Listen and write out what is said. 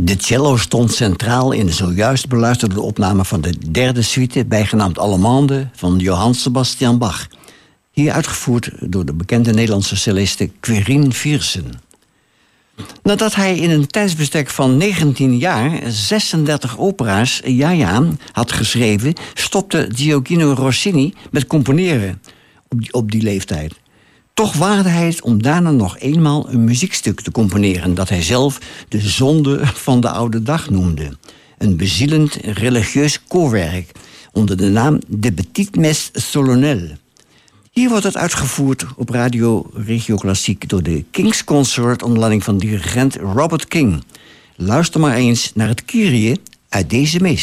De cello stond centraal in de zojuist beluisterde opname van de derde suite, bijgenaamd Allemande, van Johann Sebastian Bach. Hier uitgevoerd door de bekende Nederlandse celliste Quirine Viersen. Nadat hij in een tijdsbestek van 19 jaar 36 opera's had geschreven, stopte Gioacchino Rossini met componeren op die leeftijd. Toch waagde hij het om daarna nog eenmaal een muziekstuk te componeren dat hij zelf de zonde van de oude dag noemde. Een bezielend religieus koorwerk onder de naam De Petite Messe Solennelle. Hier wordt het uitgevoerd op Radio Regio Klassiek door de King's Consort onder leiding van dirigent Robert King. Luister maar eens naar het Kyrie uit deze mis.